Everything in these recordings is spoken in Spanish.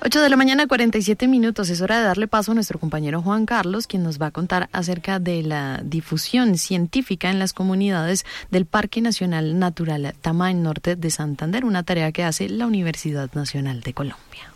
8:47 a.m. Es hora de darle paso a nuestro compañero Juan Carlos, quien nos va a contar acerca de la difusión científica en las comunidades del Parque Nacional Natural Tamá, en norte de Santander, una tarea que hace la Universidad Nacional de Colombia.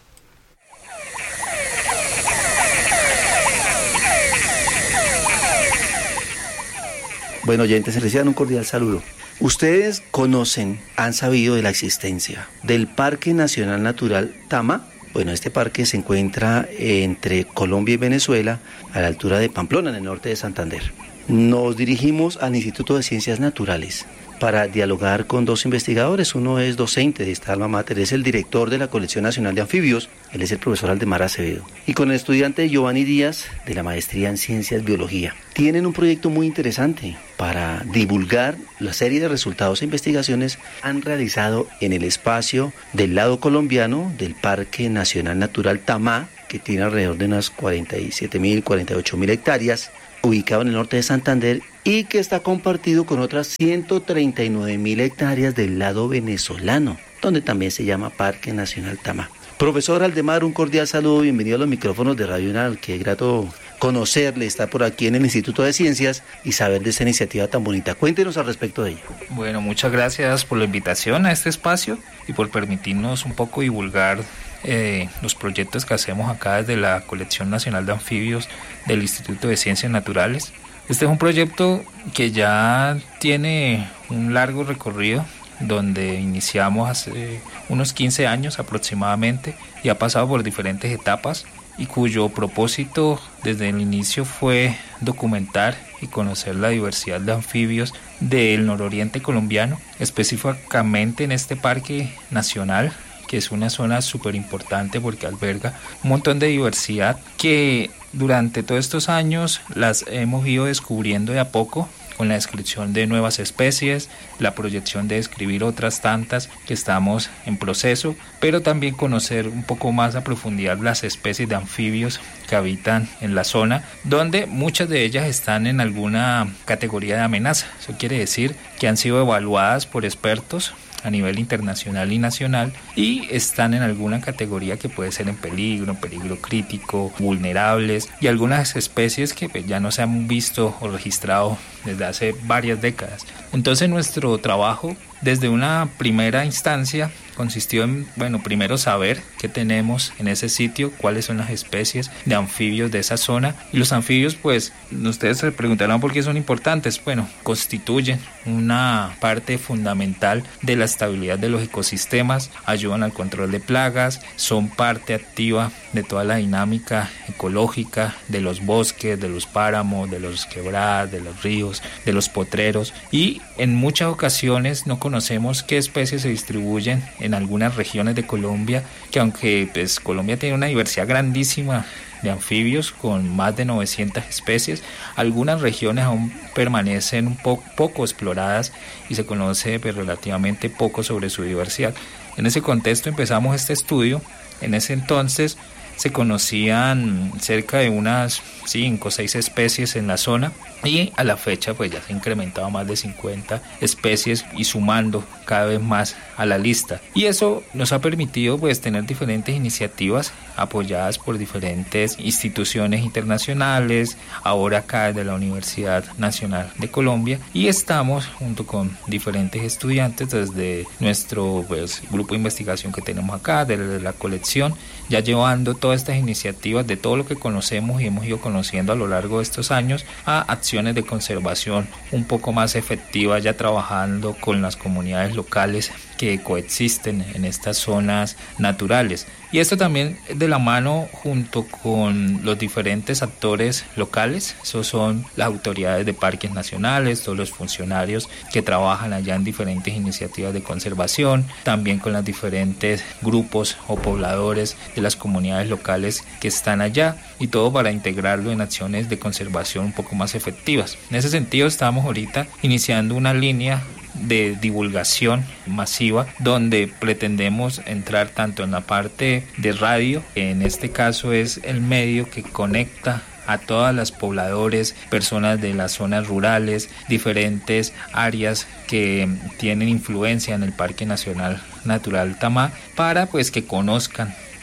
Bueno, oyentes, se reciban un cordial saludo. Ustedes conocen, han sabido de la existencia del Parque Nacional Natural Tamá. Bueno, este parque se encuentra entre Colombia y Venezuela, a la altura de Pamplona, en el norte de Santander. Nos dirigimos al Instituto de Ciencias Naturales para dialogar con dos investigadores. Uno es docente de esta alma mater, es el director de la Colección Nacional de Anfibios, él es el profesor Aldemar Acevedo. Y con el estudiante Giovanni Díaz, de la maestría en Ciencias Biología. Tienen un proyecto muy interesante para divulgar la serie de resultados e investigaciones han realizado en el espacio del lado colombiano del Parque Nacional Natural Tamá, que tiene alrededor de unas 47.000, 48.000 hectáreas, ubicado en el norte de Santander y que está compartido con otras 139.000 hectáreas del lado venezolano, donde también se llama Parque Nacional Tamá. Profesor Aldemar, un cordial saludo, bienvenido a los micrófonos de Radio Unal. Qué grato conocerle, estar por aquí en el Instituto de Ciencias y saber de esta iniciativa tan bonita. Cuéntenos al respecto de ello. Bueno, muchas gracias por la invitación a este espacio y por permitirnos un poco divulgar los proyectos que hacemos acá desde la Colección Nacional de Anfibios del Instituto de Ciencias Naturales. Este es un proyecto que ya tiene un largo recorrido, donde iniciamos hace unos 15 años aproximadamente y ha pasado por diferentes etapas y cuyo propósito desde el inicio fue documentar y conocer la diversidad de anfibios del nororiente colombiano, específicamente en este parque nacional, que es una zona súper importante porque alberga un montón de diversidad que durante todos estos años las hemos ido descubriendo de a poco, con la descripción de nuevas especies, la proyección de describir otras tantas que estamos en proceso, pero también conocer un poco más a profundidad las especies de anfibios que habitan en la zona, donde muchas de ellas están en alguna categoría de amenaza. Eso quiere decir que han sido evaluadas por expertos a nivel internacional y nacional y están en alguna categoría que puede ser en peligro crítico, vulnerables, y algunas especies que ya no se han visto o registrado desde hace varias décadas. Entonces nuestro trabajo desde una primera instancia consistió en, primero saber qué tenemos en ese sitio, cuáles son las especies de anfibios de esa zona. Y los anfibios, pues, ustedes se preguntarán por qué son importantes. Bueno, constituyen una parte fundamental de la estabilidad de los ecosistemas, ayudan al control de plagas, son parte activa de toda la dinámica ecológica de los bosques, de los páramos, de los quebradas, de los ríos, de los potreros, y en muchas ocasiones no conocemos qué especies se distribuyen en algunas regiones de Colombia, que aunque pues Colombia tiene una diversidad grandísima de anfibios con más de 900 especies, algunas regiones aún permanecen un poco exploradas y se conoce relativamente poco sobre su diversidad. En ese contexto empezamos este estudio. En ese entonces se conocían cerca de unas 5 o 6 especies en la zona y a la fecha pues ya se ha incrementado a más de 50 especies y sumando cada vez más a la lista. Y eso nos ha permitido pues tener diferentes iniciativas apoyadas por diferentes instituciones internacionales, ahora acá desde la Universidad Nacional de Colombia, y estamos junto con diferentes estudiantes desde nuestro grupo de investigación que tenemos acá, desde la colección, ya llevando todas estas iniciativas de todo lo que conocemos y hemos ido conociendo a lo largo de estos años a acciones de conservación un poco más efectivas, ya trabajando con las comunidades locales que coexisten en estas zonas naturales. Y esto también de la mano junto con los diferentes actores locales, esos son las autoridades de parques nacionales, todos los funcionarios que trabajan allá en diferentes iniciativas de conservación, también con los diferentes grupos o pobladores de las comunidades locales que están allá, y todo para integrarlo en acciones de conservación un poco más efectivas. En ese sentido estamos ahorita iniciando una línea de divulgación masiva donde pretendemos entrar tanto en la parte de radio, que en este caso es el medio que conecta a todas las pobladores, personas de las zonas rurales, diferentes áreas que tienen influencia en el Parque Nacional Natural Tamá, para pues que conozcan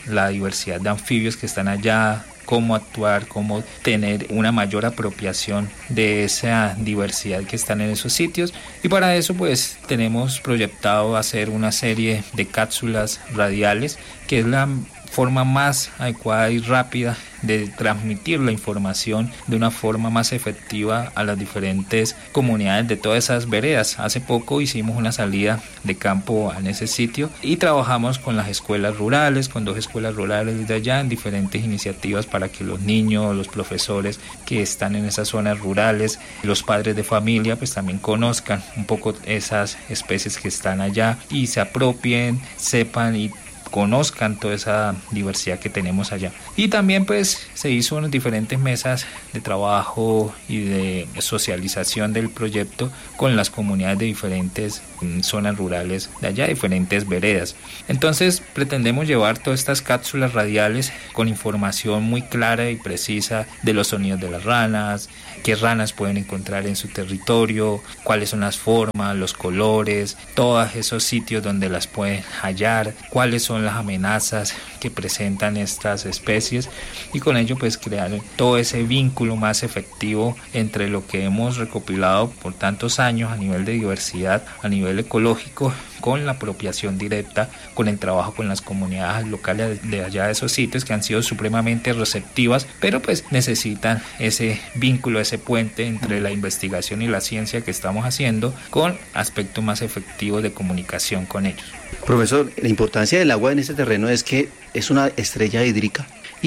la diversidad de anfibios que están allá, cómo actuar, cómo tener una mayor apropiación de esa diversidad que están en esos sitios. Y para eso pues tenemos proyectado hacer una serie de cápsulas radiales, que es la forma más adecuada y rápida de transmitir la información de una forma más efectiva a las diferentes comunidades de todas esas veredas. Hace poco hicimos una salida de campo en ese sitio y trabajamos con las escuelas rurales, con 2 escuelas rurales de allá, en diferentes iniciativas para que los niños, los profesores que están en esas zonas rurales, los padres de familia pues también conozcan un poco esas especies que están allá y se apropien, sepan y conozcan toda esa diversidad que tenemos allá. Y también pues se hizo unas diferentes mesas de trabajo y de socialización del proyecto con las comunidades de diferentes zonas rurales de allá, diferentes veredas. Entonces pretendemos llevar todas estas cápsulas radiales con información muy clara y precisa de los sonidos de las ranas, qué ranas pueden encontrar en su territorio, cuáles son las formas, los colores, todos esos sitios donde las pueden hallar, cuáles son las amenazas que presentan estas especies, y con ello pues crear todo ese vínculo más efectivo entre lo que hemos recopilado por tantos años a nivel de diversidad, a nivel ecológico, con la apropiación directa, con el trabajo con las comunidades locales de allá de esos sitios que han sido supremamente receptivas, pero pues necesitan ese vínculo, ese puente entre la investigación y la ciencia que estamos haciendo con aspectos más efectivos de comunicación con ellos. Profesor, la importancia del agua en este terreno es que es una estrella hídrica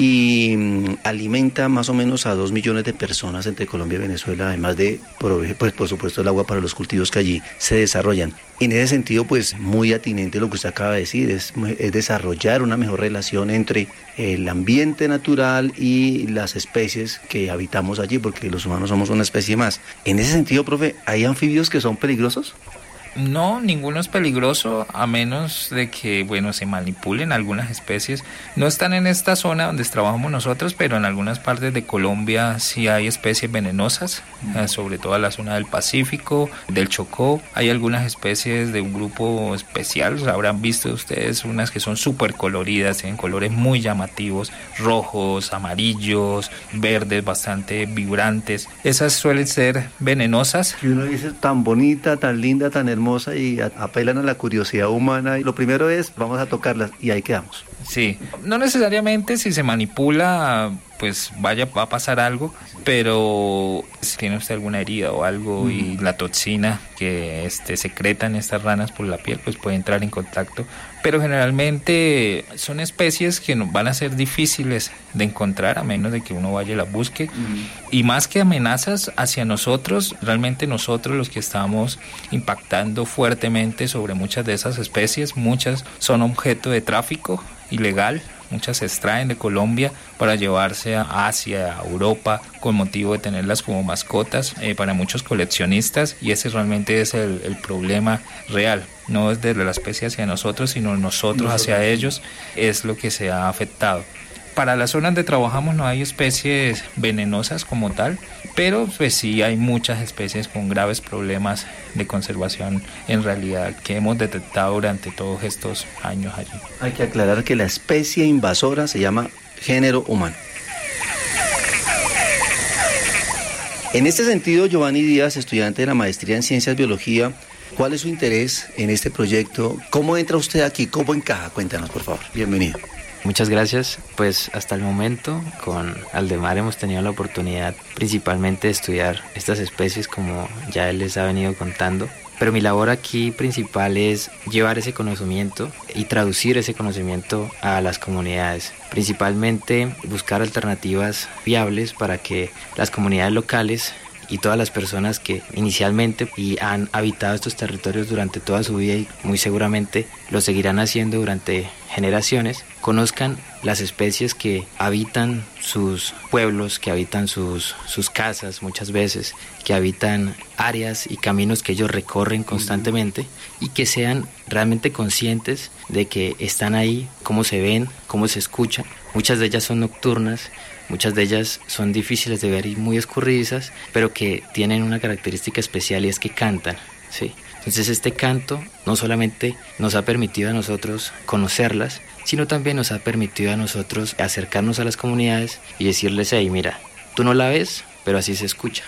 y alimenta más o menos a 2 millones de personas entre Colombia y Venezuela, además de proveer, pues por supuesto, el agua para los cultivos que allí se desarrollan. En ese sentido, pues muy atinente lo que usted acaba de decir, es desarrollar una mejor relación entre el ambiente natural y las especies que habitamos allí, porque los humanos somos una especie más. En ese sentido, profe, ¿hay anfibios que son peligrosos? No, ninguno es peligroso, a menos de que, se manipulen algunas especies. No están en esta zona donde trabajamos nosotros, pero en algunas partes de Colombia sí hay especies venenosas, sobre todo en la zona del Pacífico, del Chocó. Hay algunas especies de un grupo especial, habrán visto ustedes unas que son súper coloridas, tienen colores muy llamativos, rojos, amarillos, verdes, bastante vibrantes. Esas suelen ser venenosas. Y uno dice, tan bonita, tan linda, tan hermosa, y apelan a la curiosidad humana, y lo primero es, vamos a tocarlas, y ahí quedamos. Sí, no necesariamente si se manipula pues va a pasar algo, pero si tiene usted alguna herida o algo y la toxina que secretan estas ranas por la piel pues puede entrar en contacto, pero generalmente son especies que van a ser difíciles de encontrar a menos de que uno vaya y las busque, y más que amenazas hacia nosotros, realmente nosotros los que estamos impactando fuertemente sobre muchas de esas especies. Muchas son objeto de tráfico ilegal, muchas se extraen de Colombia para llevarse a Asia, a Europa, con motivo de tenerlas como mascotas para muchos coleccionistas, y ese realmente es el problema real. No es desde la especie hacia nosotros, sino nosotros hacia ellos, es lo que se ha afectado. Para las zonas donde trabajamos no hay especies venenosas como tal, pero pues sí hay muchas especies con graves problemas de conservación en realidad que hemos detectado durante todos estos años allí. Hay que aclarar que la especie invasora se llama género humano. En este sentido, Giovanni Díaz, estudiante de la maestría en Ciencias Biología, ¿cuál es su interés en este proyecto? ¿Cómo entra usted aquí? ¿Cómo encaja? Cuéntanos, por favor. Bienvenido. Muchas gracias. Pues hasta el momento con Aldemar hemos tenido la oportunidad principalmente de estudiar estas especies, como ya él les ha venido contando. Pero mi labor aquí principal es llevar ese conocimiento y traducir ese conocimiento a las comunidades. Principalmente buscar alternativas viables para que las comunidades locales y todas las personas que inicialmente han habitado estos territorios durante toda su vida y muy seguramente lo seguirán haciendo durante generaciones, conozcan las especies que habitan sus pueblos, que habitan sus casas muchas veces, que habitan áreas y caminos que ellos recorren constantemente, y que sean realmente conscientes de que están ahí, cómo se ven, cómo se escuchan. Muchas de ellas son nocturnas, muchas de ellas son difíciles de ver y muy escurridizas, pero que tienen una característica especial, y es que cantan, ¿sí? Entonces este canto no solamente nos ha permitido a nosotros conocerlas, sino también nos ha permitido a nosotros acercarnos a las comunidades y decirles, hey, mira, tú no la ves, pero así se escucha.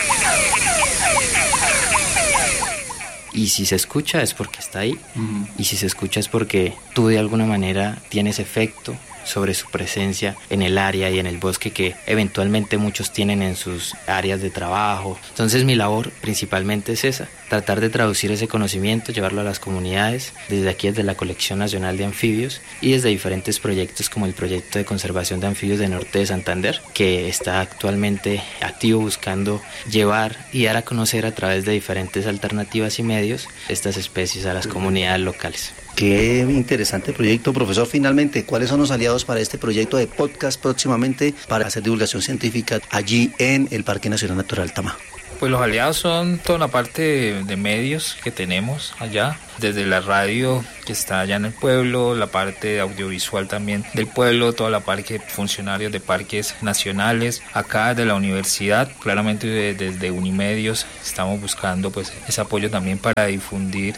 Y si se escucha es porque está ahí, y si se escucha es porque tú de alguna manera tienes efecto sobre su presencia en el área y en el bosque que eventualmente muchos tienen en sus áreas de trabajo. Entonces mi labor principalmente es esa, tratar de traducir ese conocimiento, llevarlo a las comunidades, desde aquí desde la Colección Nacional de Anfibios y desde diferentes proyectos como el proyecto de conservación de anfibios de Norte de Santander, que está actualmente activo buscando llevar y dar a conocer a través de diferentes alternativas y medios estas especies a las comunidades locales. Qué interesante proyecto, profesor. Finalmente, ¿cuáles son los aliados para este proyecto de podcast próximamente para hacer divulgación científica allí en el Parque Nacional Natural Tamá? Pues los aliados son toda la parte de medios que tenemos allá, desde la radio que está allá en el pueblo, la parte audiovisual también del pueblo, toda la parte de funcionarios de parques nacionales, acá de la universidad, claramente desde Unimedios estamos buscando pues ese apoyo también para difundir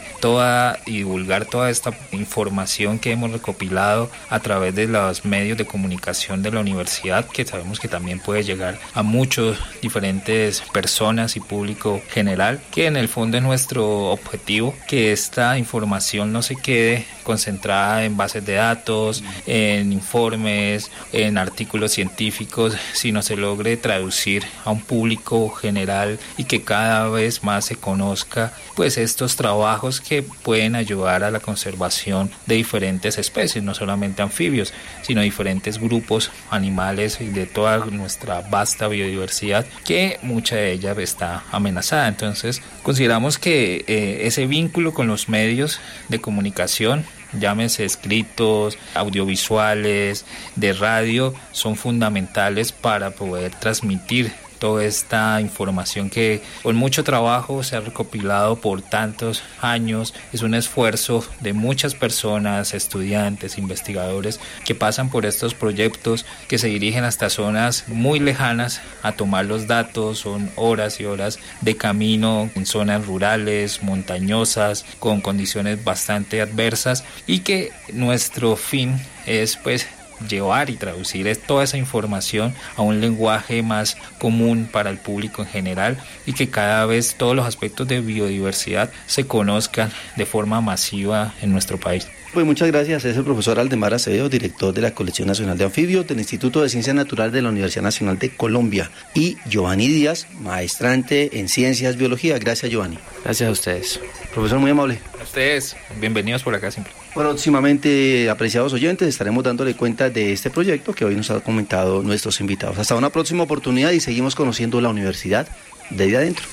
y divulgar toda esta información que hemos recopilado a través de los medios de comunicación de la universidad, que sabemos que también puede llegar a muchos diferentes personas y público general, que en el fondo es nuestro objetivo, que esta información no se quede concentrada en bases de datos, en informes, en artículos científicos, sino se logre traducir a un público general y que cada vez más se conozca pues estos trabajos que pueden ayudar a la conservación de diferentes especies, no solamente anfibios, sino diferentes grupos animales y de toda nuestra vasta biodiversidad, que mucha de ella está amenazada. Entonces consideramos que ese vínculo con los medios de comunicación, llámese escritos, audiovisuales, de radio, son fundamentales para poder transmitir toda esta información que con mucho trabajo se ha recopilado por tantos años. Es un esfuerzo de muchas personas, estudiantes, investigadores que pasan por estos proyectos, que se dirigen hasta zonas muy lejanas a tomar los datos. Son horas y horas de camino en zonas rurales, montañosas, con condiciones bastante adversas, y que nuestro fin es pues llevar y traducir toda esa información a un lenguaje más común para el público en general, y que cada vez todos los aspectos de biodiversidad se conozcan de forma masiva en nuestro país. Pues muchas gracias. Es el profesor Aldemar Acevedo, director de la Colección Nacional de Anfibios del Instituto de Ciencias Naturales de la Universidad Nacional de Colombia, y Giovanni Díaz, maestrante en Ciencias Biología. Gracias, Giovanni. Gracias a ustedes. Profesor, muy amable. A ustedes, bienvenidos por acá siempre. Próximamente, apreciados oyentes, estaremos dándole cuenta de este proyecto que hoy nos han comentado nuestros invitados. Hasta una próxima oportunidad y seguimos conociendo la universidad desde adentro.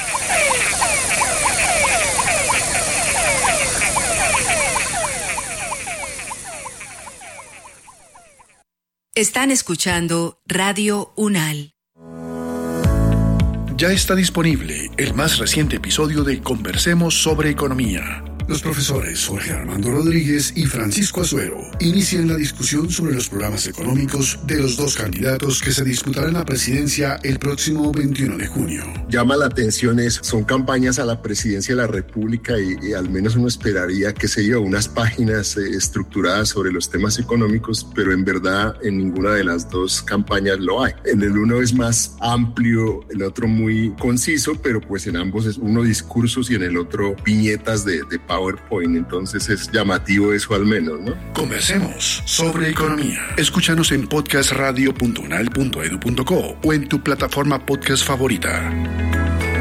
Están escuchando Radio UNAL. Ya está disponible el más reciente episodio de Conversemos sobre Economía. Los profesores Jorge Armando Rodríguez y Francisco Azuero inician la discusión sobre los programas económicos de los dos candidatos que se disputarán la presidencia el próximo 21 de junio. Llama la atención son campañas a la presidencia de la República y al menos uno esperaría, qué sé yo, unas páginas estructuradas sobre los temas económicos, pero en verdad en ninguna de las dos campañas lo hay. En el uno es más amplio, el otro muy conciso, pero pues en ambos es uno discursos y en el otro viñetas de PowerPoint, entonces es llamativo eso al menos, ¿no? Conversemos sobre economía. Escúchanos en podcastradio.unal.edu.co o en tu plataforma podcast favorita.